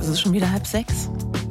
ist es schon wieder 5:30.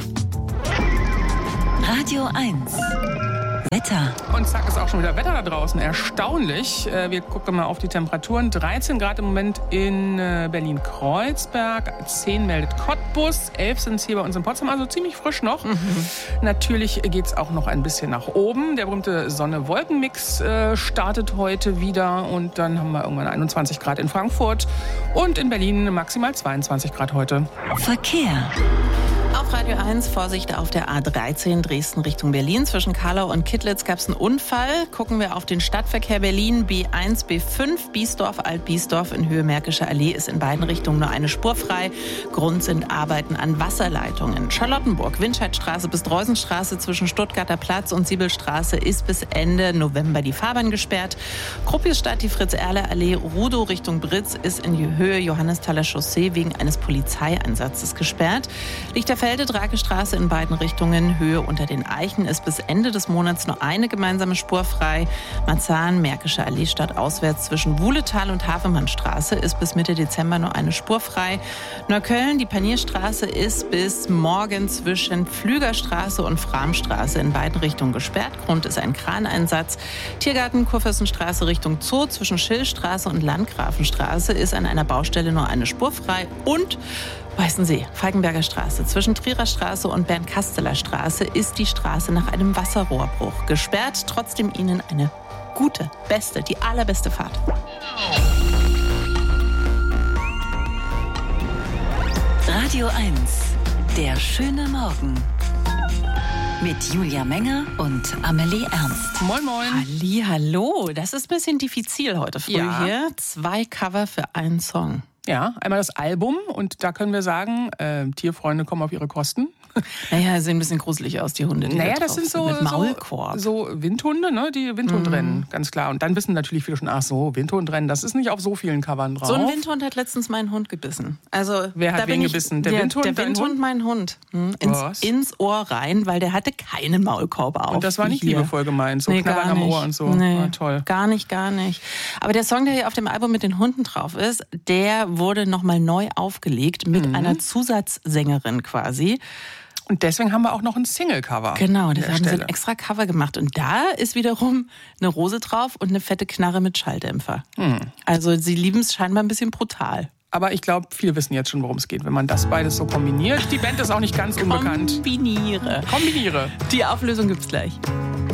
Radio 1. Wetter. Und zack, ist auch schon wieder Wetter da draußen. Erstaunlich. Wir gucken mal auf die Temperaturen. 13 Grad im Moment in Berlin-Kreuzberg. 10 meldet Cottbus. 11 sind es hier bei uns in Potsdam. Also ziemlich frisch noch. Natürlich geht es auch noch ein bisschen nach oben. Der berühmte Sonne-Wolken-Mix startet heute wieder. Und dann haben wir irgendwann 21 Grad in Frankfurt. Und in Berlin maximal 22 Grad heute. Verkehr. Auf Radio 1, Vorsicht auf der A13 Dresden Richtung Berlin. Zwischen Karlau und Kittlitz gab es einen Unfall. Gucken wir auf den Stadtverkehr Berlin. B1, B5, Biesdorf, Alt-Biesdorf in Höhe Märkische Allee ist in beiden Richtungen nur eine Spur frei. Grund sind Arbeiten an Wasserleitungen. Charlottenburg, Windscheidstraße bis Dreusenstraße zwischen Stuttgarter Platz und Siebelstraße ist bis Ende November die Fahrbahn gesperrt. Kruppisstadt, die Fritz-Erle-Allee, Rudow Richtung Britz ist in die Höhe Johannesthaler Chaussee wegen eines Polizeieinsatzes gesperrt. Lichterfelde, Drakestraße in beiden Richtungen, Höhe unter den Eichen ist bis Ende des Monats nur eine gemeinsame Spur frei. Marzahn, Märkische Allee stadtauswärts zwischen Wuhletal und Hafemannstraße ist bis Mitte Dezember nur eine Spur frei. Neukölln, die Panierstraße ist bis morgen zwischen Pflügerstraße und Framstraße in beiden Richtungen gesperrt. Grund ist ein Kraneinsatz. Tiergarten, Kurfürstenstraße Richtung Zoo zwischen Schillstraße und Landgrafenstraße ist an einer Baustelle nur eine Spur frei. Und Weißensee, Falkenberger Straße. Zwischen Trierer Straße und Bernd-Kasteler Straße ist die Straße nach einem Wasserrohrbruch gesperrt. Trotzdem Ihnen eine gute, beste, die allerbeste Fahrt. Radio 1. Der schöne Morgen. Mit Julia Menger und Amelie Ernst. Moin, moin. Hallihallo, das ist ein bisschen diffizil heute früh hier. 2 Cover für einen Song. Ja, einmal das Album und da können wir sagen, Tierfreunde kommen auf ihre Kosten. Naja, sehen ein bisschen gruselig aus, die Hunde. Die naja, da das sind so, mit Maulkorb. so Windhunde, ne? Die Windhundrennen, ganz klar. Und dann wissen natürlich viele schon, ach so, Windhundrennen, das ist nicht auf so vielen Covern drauf. So ein Windhund hat letztens meinen Hund gebissen. Also, wer hat wen gebissen? Der Windhund? Der Windhund, mein Hund. Ins Ohr rein, weil der hatte keinen Maulkorb auf. Und das war nicht liebevoll gemeint, so knabbern am Ohr und so. Nee, ah, toll. Gar nicht. Aber der Song, der hier auf dem Album mit den Hunden drauf ist, der wurde nochmal neu aufgelegt mit einer Zusatzsängerin quasi. Und deswegen haben wir auch noch ein Single-Cover. Genau, das haben sie ein extra Cover gemacht. Und da ist wiederum eine Rose drauf und eine fette Knarre mit Schalldämpfer. Also sie lieben es scheinbar ein bisschen brutal. Aber ich glaube, viele wissen jetzt schon, worum es geht, wenn man das beides so kombiniert. Die Band ist auch nicht ganz unbekannt. Kombiniere. Kombiniere. Die Auflösung gibt's gleich.